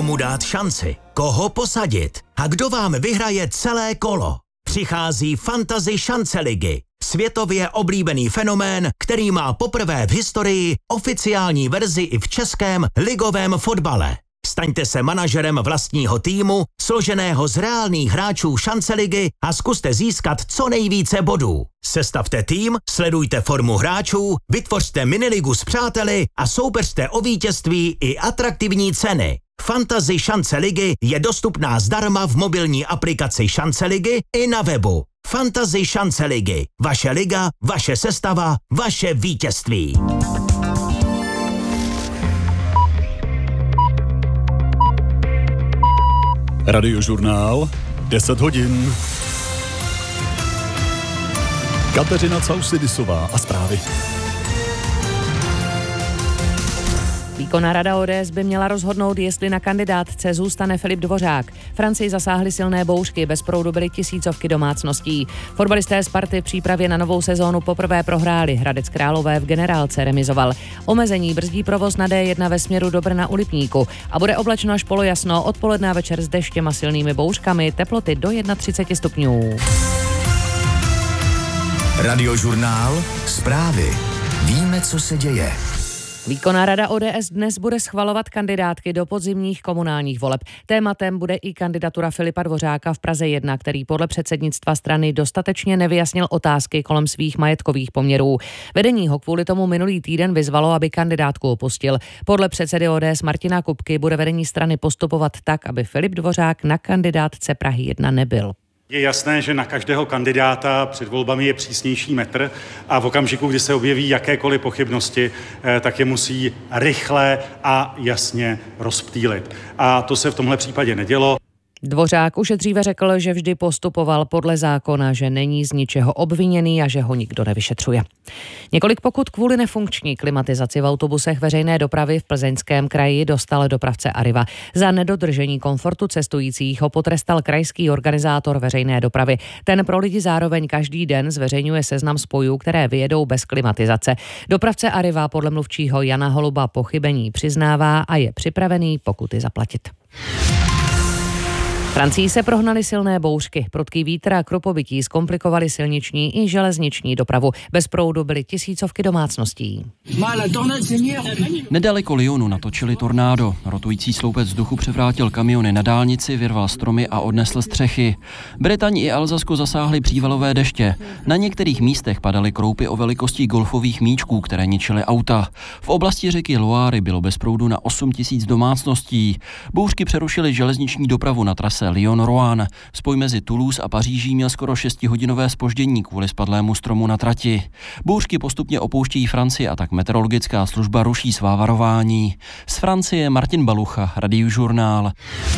Komu dát šanci? Koho posadit? A kdo vám vyhraje celé kolo? Přichází Fantasy šance ligy. Světově oblíbený fenomén, který má poprvé v historii oficiální verzi i v českém ligovém fotbale. Staňte se manažerem vlastního týmu, složeného z reálných hráčů šance ligy a zkuste získat co nejvíce bodů. Sestavte tým, sledujte formu hráčů, vytvořte miniligu s přáteli a soupeřte o vítězství i atraktivní ceny. Fantasy šance ligy je dostupná zdarma v mobilní aplikaci šance ligy i na webu. Fantasy šance ligy. Vaše liga, vaše sestava, vaše vítězství. Radiožurnál 10 hodin. Kateřina Causidisová a zprávy. Výkonná rada ODS by měla rozhodnout, jestli na kandidátce zůstane Filip Dvořák. Francii zasáhly silné bouřky, bez proudu byly tisícovky domácností. Fotbalisté Sparty v přípravě na novou sezónu poprvé prohráli. Hradec Králové v generálce remizoval. Omezení brzdí provoz na D1 ve směru do Brna u Lipníku a bude oblačno až polojasno, odpoledne a večer s deštěm a silnými bouřkami, teploty do 31 stupňů. Radiožurnál, zprávy. Víme, co se děje. Výkonná rada ODS dnes bude schvalovat kandidátky do podzimních komunálních voleb. Tématem bude i kandidatura Filipa Dvořáka v Praze 1, který podle předsednictva strany dostatečně nevyjasnil otázky kolem svých majetkových poměrů. Vedení ho kvůli tomu minulý týden vyzvalo, aby kandidátku opustil. Podle předsedy ODS Martina Kupky bude vedení strany postupovat tak, aby Filip Dvořák na kandidátce Prahy 1 nebyl. Je jasné, že na každého kandidáta před volbami je přísnější metr a v okamžiku, kdy se objeví jakékoliv pochybnosti, tak je musí rychle a jasně rozptýlit. A to se v tomhle případě nedělo. Dvořák už dříve řekl, že vždy postupoval podle zákona, že není z ničeho obviněný a že ho nikdo nevyšetřuje. Několik pokut kvůli nefunkční klimatizaci v autobusech veřejné dopravy v Plzeňském kraji dostal dopravce Arriva. Za nedodržení komfortu cestujících ho potrestal krajský organizátor veřejné dopravy. Ten pro lidi zároveň každý den zveřejňuje seznam spojů, které vyjedou bez klimatizace. Dopravce Arriva podle mluvčího Jana Holuba pochybení přiznává a je připravený pokuty zaplatit. Francii se prohnaly silné bouřky, prudký vítr a krupobytí zkomplikovaly silniční i železniční dopravu. Bez proudu byly tisícovky domácností. Nedaleko Lyonu natočili tornádo. Rotující sloupec vzduchu převrátil kamiony na dálnici, vyrval stromy a odnesl střechy. Bretaň i Alzasko zasáhly přívalové deště. Na některých místech padaly kroupy o velikosti golfových míčků, které ničily auta. V oblasti řeky Loire bylo bez proudu na 8 000 domácností. Bouřky přerušily železniční dopravu na trase Lyon-Rouen. Spoj mezi Toulouse a Paříží měl skoro 6hodinové zpoždění kvůli spadlému stromu na trati. Bouřky postupně opouštějí Francii a tak meteorologická služba ruší svá varování. Z Francie Martin Balucha, Radiožurnál.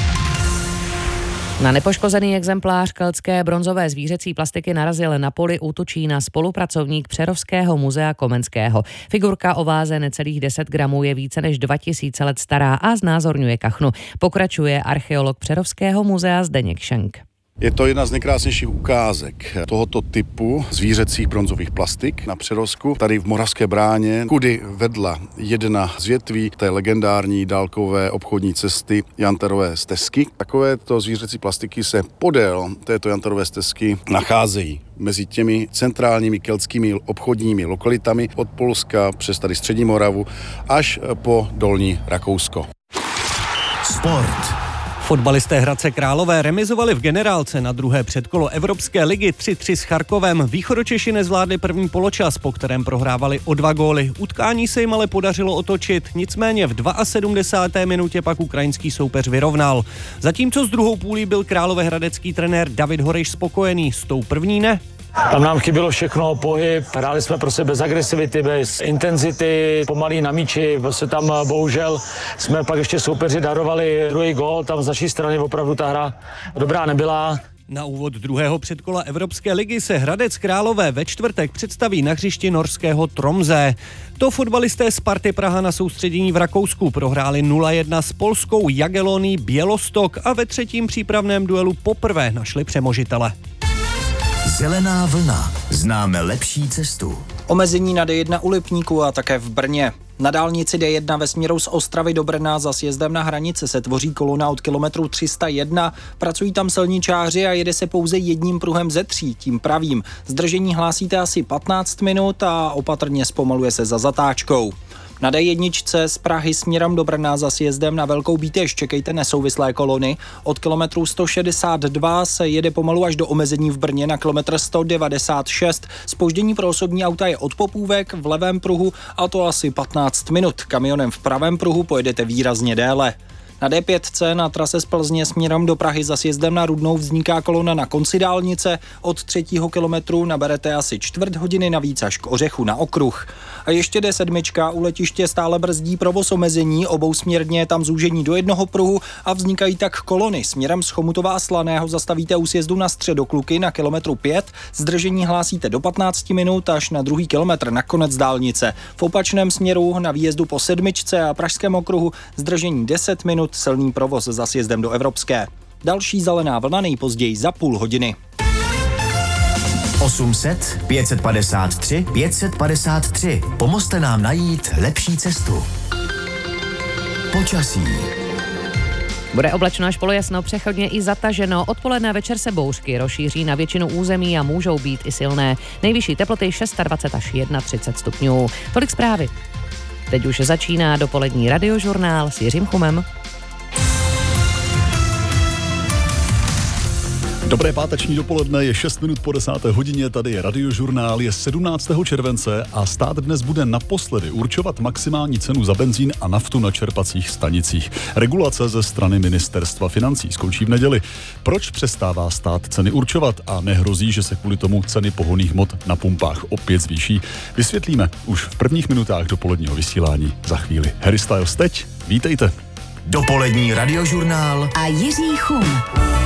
Na nepoškozený exemplář keltské bronzové zvířecí plastiky narazil na poli u Tučína spolupracovník Přerovského muzea Komenského. Figurka o váze necelých 10 gramů je více než 2000 let stará a znázorňuje kachnu. Pokračuje archeolog Přerovského muzea Zdeněk Šenk. Je to jedna z nejkrásnějších ukázek tohoto typu zvířecích bronzových plastik na Přerovsku, tady v Moravské Bráně, kudy vedla jedna z větví té legendární dálkové obchodní cesty Jantarové stezky. Takovéto zvířecí plastiky se podél této Jantarové stezky nacházejí mezi těmi centrálními keltskými obchodními lokalitami od Polska přes tady Střední Moravu až po Dolní Rakousko. Sport. Fotbalisté Hradce Králové remizovali v generálce na druhé předkolo Evropské ligy 3-3 s Charkovem. Východočeši nezvládli první poločas, po kterém prohrávali o 2 góly. Utkání se jim ale podařilo otočit, nicméně v 72. minutě pak ukrajinský soupeř vyrovnal. Zatímco z druhou půlí byl královéhradecký trenér David Horejš spokojený, s tou první ne. Tam nám chybělo všechno, pohyb, hráli jsme prostě bez agresivity, bez intenzity, pomalý na míči, prostě tam bohužel jsme pak ještě soupeři darovali druhý gól, tam z naší strany opravdu ta hra dobrá nebyla. Na úvod druhého předkola Evropské ligy se Hradec Králové ve čtvrtek představí na hřišti norského Tromsø. To fotbalisté Sparty Praha na soustředění v Rakousku prohráli 0-1 s polskou Jagiellonií Bělostok a ve třetím přípravném duelu poprvé našli přemožitele. Zelená vlna. Známe lepší cestu. Omezení na D1 u Lipníku a také v Brně. Na dálnici D1 ve směru z Ostravy do Brna za sjezdem na hranici se tvoří kolona od kilometru 301. Pracují tam silničáři a jede se pouze jedním pruhem ze 3, tím pravým. Zdržení hlásíte asi 15 minut a opatrně zpomaluje se za zatáčkou. Na D1 z Prahy směrem do Brna za sjezdem na Velkou Bítež čekejte nesouvislé kolony. Od kilometru 162 se jede pomalu až do omezení v Brně na kilometr 196. Zpoždění pro osobní auta je od Popůvek v levém pruhu a to asi 15 minut. Kamionem v pravém pruhu pojedete výrazně déle. Na D5 na trase z Plzně směrem do Prahy za sjezdem na Rudnou vzniká kolona na konci dálnice. Od 3. kilometru naberete asi čtvrt hodiny navíc až k Ořechu na okruh. A ještě D7 u letiště stále brzdí provoz omezení, obousměrně je tam zúžení do jednoho pruhu a vznikají tak kolony. Směrem z Chomutova a Slaného zastavíte u sjezdu na Středokluky na kilometru 5, zdržení hlásíte do 15 minut až na druhý kilometr na konec dálnice. V opačném směru na výjezdu po 7 a Pražském okruhu zdržení 10 minut, silný provoz za sjezdem do Evropské. Další zelená vlna nejpozději za půl hodiny. 800 553 553. Pomozte nám najít lepší cestu. Počasí. Bude oblačno až polojasno, přechodně i zataženo. Odpoledne a večer se bouřky rozšíří na většinu území a můžou být i silné. Nejvyšší teploty 26 až 31 stupňů. Tolik zprávy. Teď už začíná dopolední radiožurnál s Jiřím Chumem. Dobré páteční dopoledne, je 6 minut po 10. hodině, tady je Radiožurnál, je 17. července a stát dnes bude naposledy určovat maximální cenu za benzín a naftu na čerpacích stanicích. Regulace ze strany Ministerstva financí skončí v neděli. Proč přestává stát ceny určovat a nehrozí, že se kvůli tomu ceny pohonných hmot na pumpách opět zvýší? Vysvětlíme už v prvních minutách dopoledního vysílání za chvíli. Harry Styles teď, vítejte. Dopolední radiožurnál a Jiří Chum.